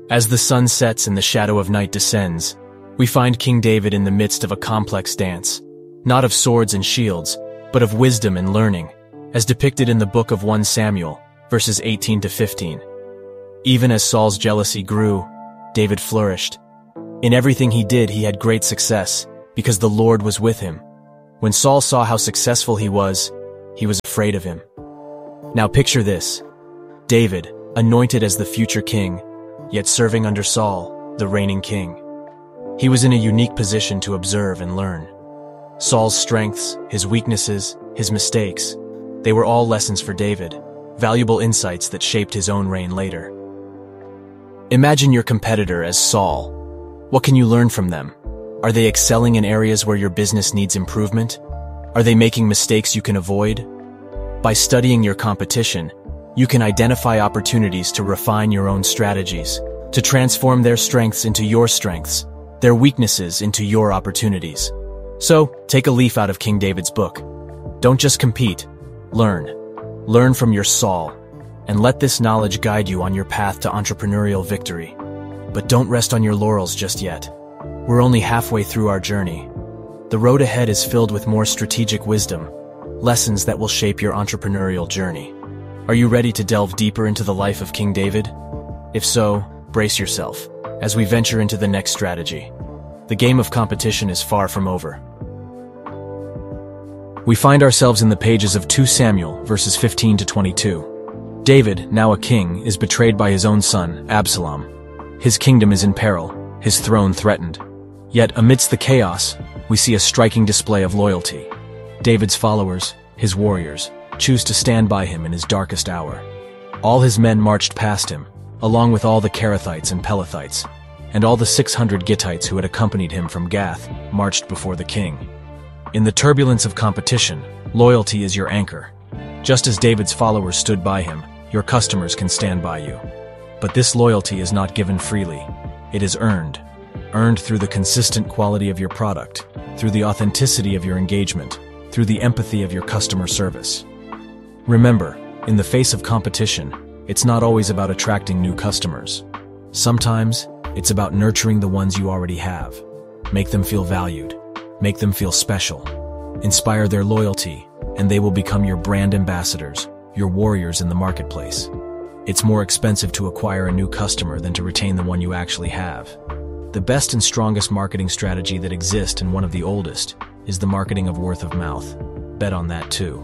As the sun sets and the shadow of night descends, we find King David in the midst of a complex dance, not of swords and shields, but of wisdom and learning, as depicted in the book of 1 Samuel, verses 18 to 15. Even as Saul's jealousy grew, David flourished. In everything he did, he had great success, because the Lord was with him. When Saul saw how successful he was afraid of him. Now picture this: David, anointed as the future king, yet serving under Saul, the reigning king. He was in a unique position to observe and learn. Saul's strengths, his weaknesses, his mistakes, they were all lessons for David, valuable insights that shaped his own reign later. Imagine your competitor as Saul. What can you learn from them? Are they excelling in areas where your business needs improvement? Are they making mistakes you can avoid? By studying your competition, you can identify opportunities to refine your own strategies, to transform their strengths into your strengths, their weaknesses into your opportunities. So, take a leaf out of King David's book. Don't just compete, learn. Learn from your Saul, and let this knowledge guide you on your path to entrepreneurial victory. But don't rest on your laurels just yet. We're only halfway through our journey. The road ahead is filled with more strategic wisdom, lessons that will shape your entrepreneurial journey. Are you ready to delve deeper into the life of King David? If so, brace yourself, as we venture into the next strategy. The game of competition is far from over. We find ourselves in the pages of 2 Samuel, verses 15 to 22. David, now a king, is betrayed by his own son, Absalom. His kingdom is in peril, his throne threatened. Yet, amidst the chaos, we see a striking display of loyalty. David's followers, his warriors, choose to stand by him in his darkest hour. All his men marched past him, along with all the Kerethites and Pelethites, and all the 600 Gittites who had accompanied him from Gath marched before the king. In the turbulence of competition, loyalty is your anchor. Just as David's followers stood by him, your customers can stand by you. But this loyalty is not given freely. It is earned through the consistent quality of your product, through the authenticity of your engagement, through the empathy of your customer service. Remember, in the face of competition, it's not always about attracting new customers. Sometimes, it's about nurturing the ones you already have. Make them feel valued. Make them feel special. Inspire their loyalty, and they will become your brand ambassadors, your warriors in the marketplace. It's more expensive to acquire a new customer than to retain the one you actually have. The best and strongest marketing strategy that exists, and one of the oldest, is the marketing of word of mouth. Bet on that too.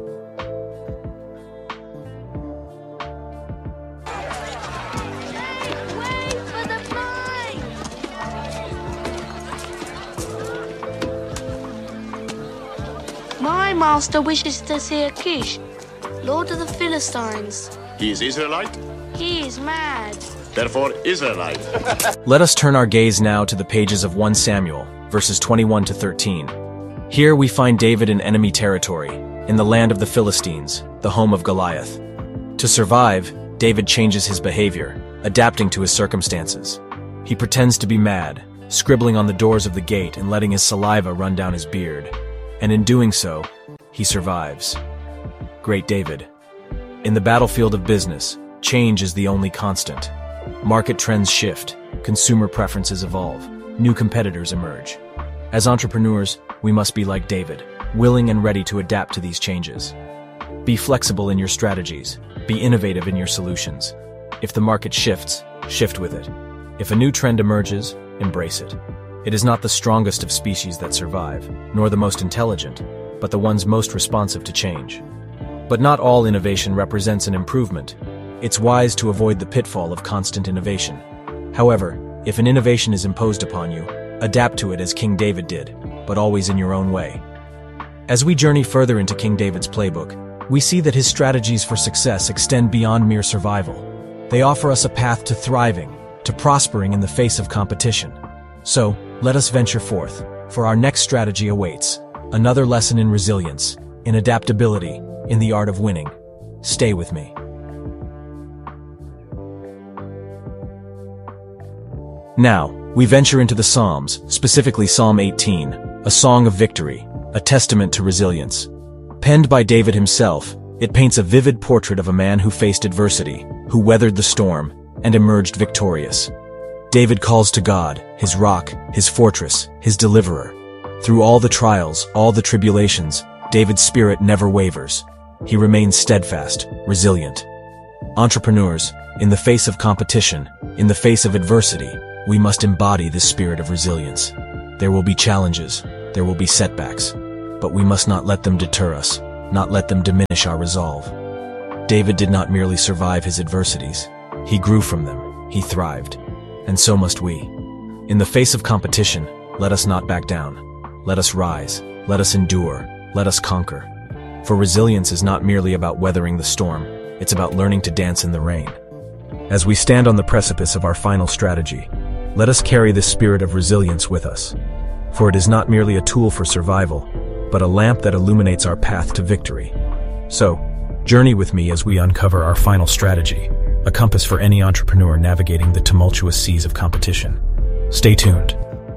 My master wishes to see Achish, Lord of the Philistines. He is Israelite? He is mad. Therefore Israelite. Let us turn our gaze now to the pages of 1 Samuel, verses 21 to 13. Here we find David in enemy territory, in the land of the Philistines, the home of Goliath. To survive, David changes his behavior, adapting to his circumstances. He pretends to be mad, scribbling on the doors of the gate and letting his saliva run down his beard. And in doing so, he survives. Great David. In the battlefield of business, change is the only constant. Market trends shift, consumer preferences evolve, new competitors emerge. As entrepreneurs, we must be like David, willing and ready to adapt to these changes. Be flexible in your strategies, be innovative in your solutions. If the market shifts, shift with it. If a new trend emerges, embrace it. It is not the strongest of species that survive, nor the most intelligent, but the ones most responsive to change. But not all innovation represents an improvement. It's wise to avoid the pitfall of constant innovation. However, if an innovation is imposed upon you, adapt to it as King David did, but always in your own way. As we journey further into King David's playbook, we see that his strategies for success extend beyond mere survival. They offer us a path to thriving, to prospering in the face of competition. So, let us venture forth, for our next strategy awaits. Another lesson in resilience, in adaptability, in the art of winning. Stay with me. Now, we venture into the Psalms, specifically Psalm 18, a song of victory, a testament to resilience. Penned by David himself, it paints a vivid portrait of a man who faced adversity, who weathered the storm, and emerged victorious. David calls to God, his rock, his fortress, his deliverer. Through all the trials, all the tribulations, David's spirit never wavers. He remains steadfast, resilient. Entrepreneurs, in the face of competition, in the face of adversity, we must embody this spirit of resilience. There will be challenges, there will be setbacks, but we must not let them deter us, not let them diminish our resolve. David did not merely survive his adversities. He grew from them, he thrived. And so must we. In the face of competition, let us not back down. Let us rise, let us endure, let us conquer. For resilience is not merely about weathering the storm, it's about learning to dance in the rain. As we stand on the precipice of our final strategy, let us carry this spirit of resilience with us. For it is not merely a tool for survival, but a lamp that illuminates our path to victory. So, journey with me as we uncover our final strategy, a compass for any entrepreneur navigating the tumultuous seas of competition. Stay tuned.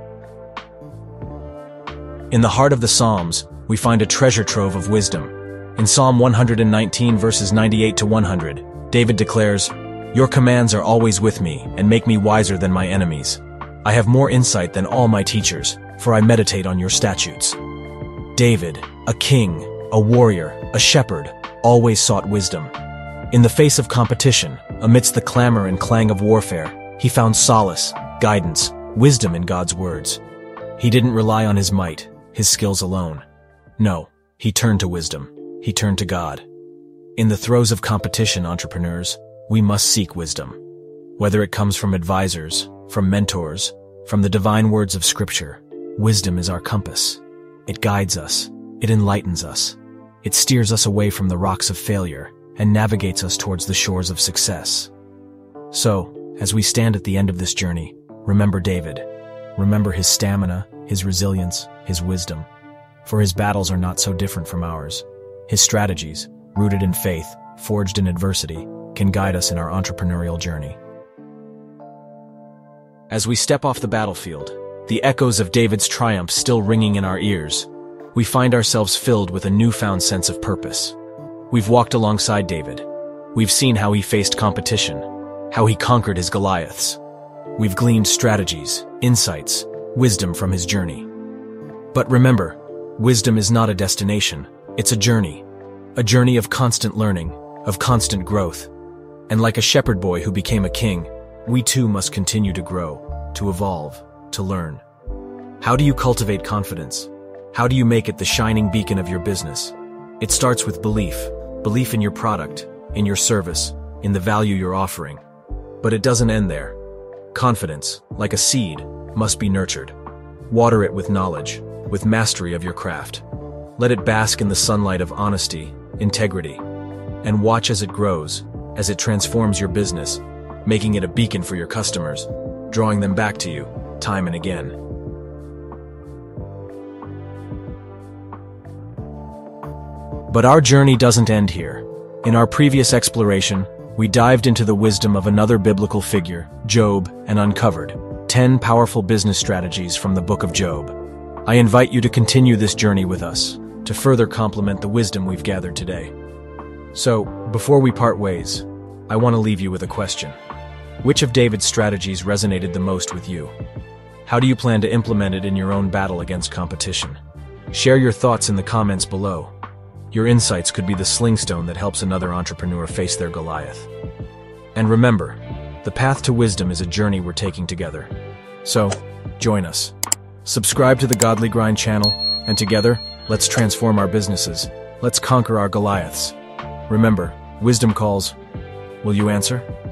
In the heart of the Psalms, we find a treasure trove of wisdom. In Psalm 119 verses 98 to 100, David declares, "Your commands are always with me and make me wiser than my enemies. I have more insight than all my teachers, for I meditate on your statutes." David, a king, a warrior, a shepherd, always sought wisdom. In the face of competition, amidst the clamor and clang of warfare, he found solace, guidance, wisdom in God's words. He didn't rely on his might, his skills alone. No, he turned to wisdom. He turned to God. In the throes of competition, entrepreneurs, we must seek wisdom. Whether it comes from advisors, from mentors, from the divine words of Scripture, wisdom is our compass. It guides us. It enlightens us. It steers us away from the rocks of failure and navigates us towards the shores of success. So, as we stand at the end of this journey, remember David. Remember his stamina, his resilience, his wisdom. For his battles are not so different from ours. His strategies, rooted in faith, forged in adversity, can guide us in our entrepreneurial journey. As we step off the battlefield, the echoes of David's triumph still ringing in our ears, we find ourselves filled with a newfound sense of purpose. We've walked alongside David. We've seen how he faced competition, how he conquered his Goliaths. We've gleaned strategies, insights, wisdom from his journey. But remember, wisdom is not a destination, it's a journey of constant learning, of constant growth. And like a shepherd boy who became a king, we too must continue to grow, to evolve, to learn. How do you cultivate confidence? How do you make it the shining beacon of your business? It starts with belief in your product, in your service, in the value you're offering. But it doesn't end there. Confidence, like a seed, must be nurtured. Water it with knowledge, with mastery of your craft. Let it bask in the sunlight of honesty, integrity, and watch as it grows, as it transforms your business, making it a beacon for your customers, drawing them back to you, time and again. But our journey doesn't end here. In our previous exploration, we dived into the wisdom of another biblical figure, Job, and uncovered 10 powerful business strategies from the book of Job. I invite you to continue this journey with us, to further complement the wisdom we've gathered today. So, before we part ways, I want to leave you with a question. Which of David's strategies resonated the most with you? How do you plan to implement it in your own battle against competition? Share your thoughts in the comments below. Your insights could be the sling stone that helps another entrepreneur face their Goliath. And remember, the path to wisdom is a journey we're taking together. So, join us. Subscribe to the Godly Grind channel, and together, let's transform our businesses. Let's conquer our Goliaths. Remember, wisdom calls. Will you answer?